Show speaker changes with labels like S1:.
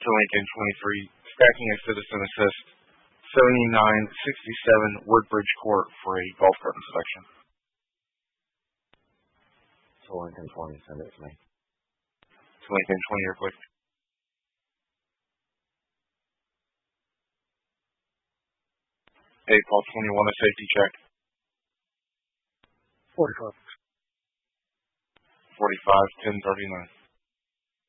S1: to Lincoln 23, stacking a citizen assist 7967 Woodbridge Court for a golf cart inspection.
S2: To Lincoln 20, send it to me.
S1: To Lincoln 20, real quick. Paul 21, a safety check.
S3: 45.
S1: 45, 1039.